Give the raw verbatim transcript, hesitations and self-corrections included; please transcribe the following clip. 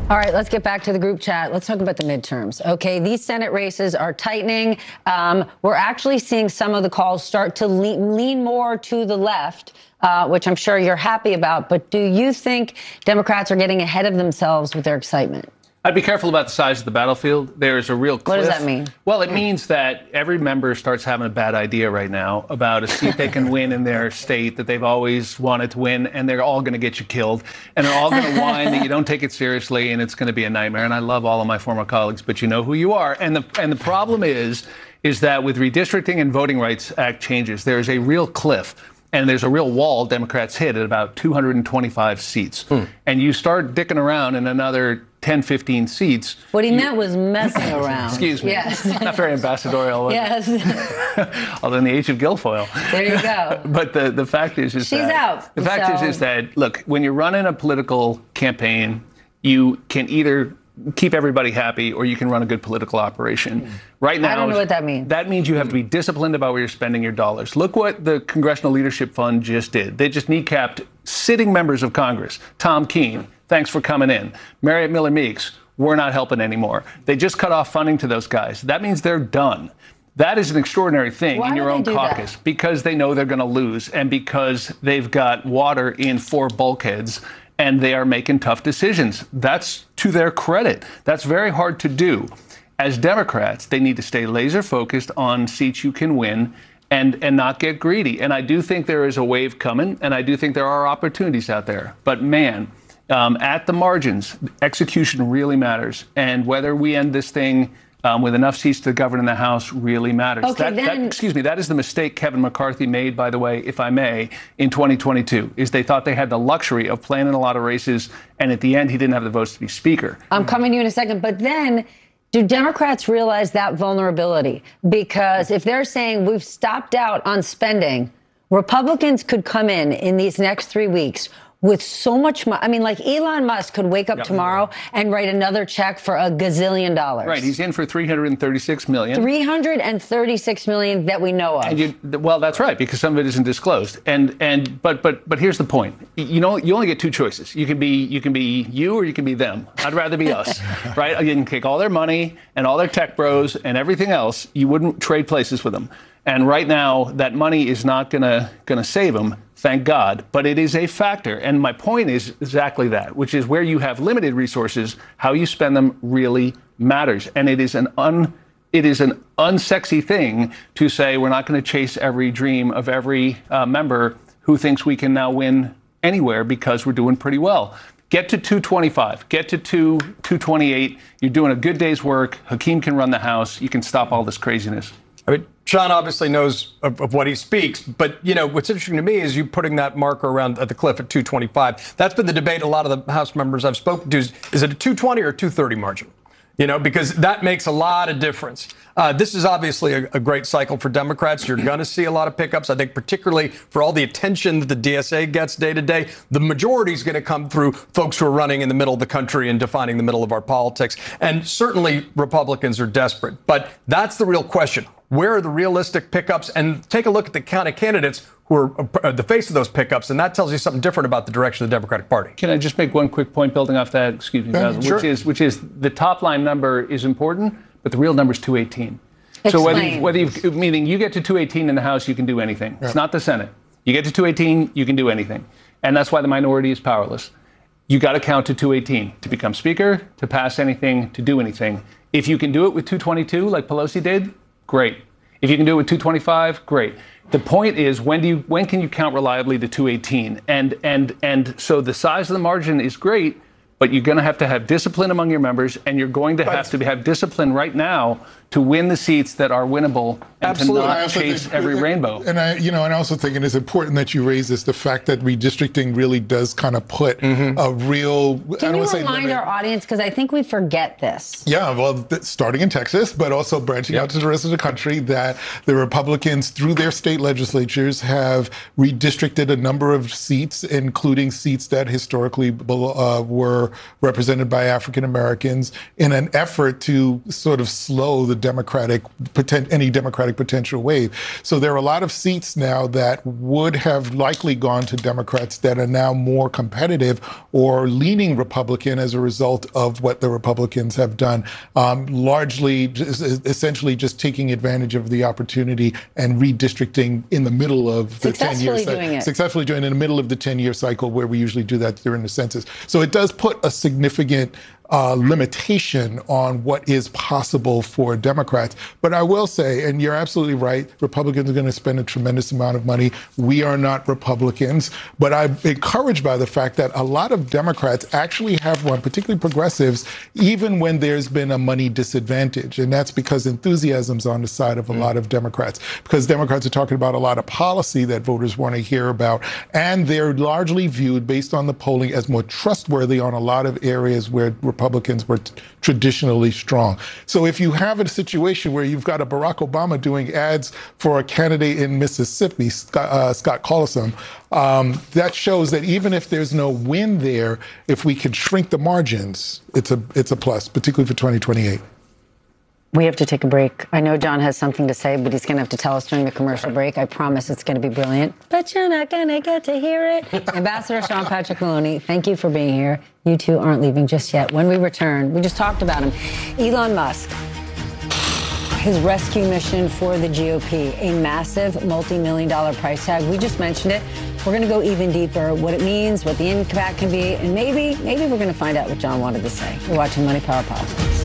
All right, let's get back to the group chat. Let's talk about the midterms. Okay, these Senate races are tightening. Um, we're actually seeing some of the calls start to lean, lean more to the left, uh, which I'm sure you're happy about. But do you think Democrats are getting ahead of themselves with their excitement? I'd be careful about the size of the battlefield. There's a real cliff. What does that mean? Well, it means that every member starts having a bad idea right now about a seat they can win in their state that they've always wanted to win, and they're all going to get you killed, and they're all going to whine that you don't take it seriously, and it's going to be a nightmare. And I love all of my former colleagues, but you know who you are. And the and the problem is, is that with redistricting and Voting Rights Act changes, there is a real cliff. And there's a real wall Democrats hit at about two hundred twenty-five seats. Hmm. And you start dicking around in another ten, fifteen seats. What he you, meant was messing around. Excuse me. Yes. Not very ambassadorial. Yes. Although in the age of Guilfoyle. There you go. But the, the fact is, is She's that... out. The fact so. is, is that, look, when you're running a political campaign, you can either keep everybody happy or you can run a good political operation. Right now, I don't know what that means. That means you have to be disciplined about where you're spending your dollars. Look what the Congressional Leadership Fund just did. They just kneecapped sitting members of Congress. Tom Keene, thanks for coming in. Marriott Miller Meeks, we're not helping anymore. They just cut off funding to those guys. That means they're done. That is an extraordinary thing Why in your own caucus that? Because they know they're going to lose and because they've got water in four bulkheads and they are making tough decisions. That's to their credit. That's very hard to do. As Democrats, they need to stay laser focused on seats you can win and, and not get greedy. And I do think there is a wave coming, and I do think there are opportunities out there. But man, um, at the margins, execution really matters. And whether we end this thing Um, with enough seats to govern in the House really matters. Okay, that, then... that, excuse me, that is the mistake Kevin McCarthy made, by the way, if I may, in twenty twenty-two, is they thought they had the luxury of playing in a lot of races, and at the end, he didn't have the votes to be Speaker. I'm coming to you in a second, but then do Democrats realize that vulnerability? Because if they're saying we've stopped out on spending, Republicans could come in in these next three weeks with so much money. I mean, like Elon Musk could wake up yep. tomorrow and write another check for a gazillion dollars. Right. He's in for three hundred thirty-six million dollars. three hundred thirty-six million dollars that we know of. And you, well, that's right, because some of it isn't disclosed. And and but but but here's the point. You know, you only get two choices. You can be you can be you or you can be them. I'd rather be us. Right? You can take all their money and all their tech bros and everything else. You wouldn't trade places with them. And right now, that money is not gonna gonna save them. Thank God. But it is a factor. And my point is exactly that, which is where you have limited resources, how you spend them really matters. And it is an un, it is an unsexy thing to say we're not going to chase every dream of every uh, member who thinks we can now win anywhere because we're doing pretty well. Get to two twenty-five. Get to two, two twenty-eight. You're doing a good day's work. Hakeem can run the House. You can stop all this craziness. I mean, Sean obviously knows of, of what he speaks, but, you know, what's interesting to me is you putting that marker around at the cliff at two twenty-five. That's been the debate a lot of the House members I've spoken to. Is, is it a two twenty or a two thirty margin? You know, because that makes a lot of difference. Uh, this is obviously a, a great cycle for Democrats. You're going to see a lot of pickups. I think particularly for all the attention that the D S A gets day to day, the majority is going to come through folks who are running in the middle of the country and defining the middle of our politics. And certainly Republicans are desperate. But that's the real question. Where are the realistic pickups? And take a look at the kind of candidates who are uh, the face of those pickups, and that tells you something different about the direction of the Democratic Party. Can I just make one quick point building off that? Excuse me, yeah, sure. which is which is the top line number is important, but the real number is two eighteen. Explain. So whether you, whether you meaning you get to two eighteen in the House, you can do anything. Yeah. It's not the Senate. You get to two eighteen, you can do anything, and that's why the minority is powerless. You got to count to two eighteen to become Speaker, to pass anything, to do anything. If you can do it with two twenty-two, like Pelosi did, great. If you can do it with two twenty-five, great. The point is, when do you when can you count reliably to two eighteen? And and and so the size of the margin is great, but you're going to have to have discipline among your members, and you're going to have to have discipline right now to win the seats that are winnable and Absolutely. to not chase think, every rainbow. And I, you know, and I also think it is important that you raise this, the fact that redistricting really does kind of put mm-hmm. a real. Can I you don't remind say our audience, because I think we forget this. Yeah, well, th- starting in Texas, but also branching yep. out to the rest of the country, that the Republicans, through their state legislatures, have redistricted a number of seats, including seats that historically uh, were represented by African Americans, in an effort to sort of slow the Democratic poten- any Democratic potential wave. So there are a lot of seats now that would have likely gone to Democrats that are now more competitive or leaning Republican as a result of what the Republicans have done, um, largely essentially just taking advantage of the opportunity and redistricting in the middle of the ten-year cycle. Doing it. Successfully doing it in the middle of the ten-year cycle where we usually do that during the census. So it does put a significant Uh, limitation on what is possible for Democrats. But I will say, and you're absolutely right, Republicans are going to spend a tremendous amount of money. We are not Republicans, but I'm encouraged by the fact that a lot of Democrats actually have won, particularly progressives, even when there's been a money disadvantage. And that's because enthusiasm's on the side of a mm. lot of Democrats, because Democrats are talking about a lot of policy that voters want to hear about, and they're largely viewed, based on the polling, as more trustworthy on a lot of areas where Republicans Republicans were t- traditionally strong. So if you have a situation where you've got a Barack Obama doing ads for a candidate in Mississippi, Scott, uh, Scott Collison, um, that shows that even if there's no win there, if we can shrink the margins, it's a it's a plus, particularly for twenty twenty-eight. We have to take a break. I know John has something to say, but he's going to have to tell us during the commercial break. I promise it's going to be brilliant, but you're not going to get to hear it. Ambassador Sean Patrick Maloney, thank you for being here. You two aren't leaving just yet. When we return, we just talked about him. Elon Musk, his rescue mission for the G O P, a massive multi-million dollar price tag. We just mentioned it. We're going to go even deeper, what it means, what the impact can be, and maybe, maybe we're going to find out what John wanted to say. You're watching Money, Power, Politics.